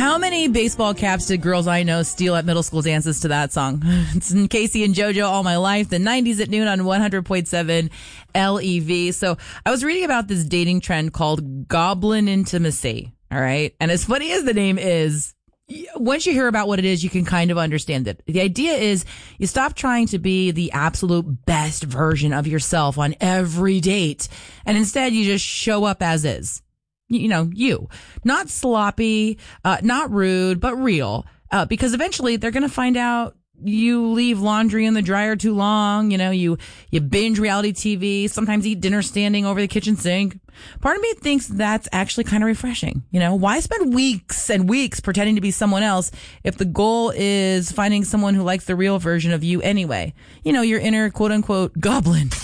How many baseball caps did girls I know steal at middle school dances to that song? It's Casey and JoJo All My Life, the 90s at noon on 100.7 LEV. So I was reading about this dating trend called goblin intimacy. All right. And as funny as the name is, once you hear about what it is, you can kind of understand it. The idea is you stop trying to be the absolute best version of yourself on every date. And instead you just show up as is. You. Not sloppy, not rude, but real. Because eventually they're going to find out you leave laundry in the dryer too long. You binge reality TV, sometimes eat dinner standing over the kitchen sink. Part of me thinks that's actually kind of refreshing. Why spend weeks and weeks pretending to be someone else if the goal is finding someone who likes the real version of you anyway? Your inner quote unquote goblin.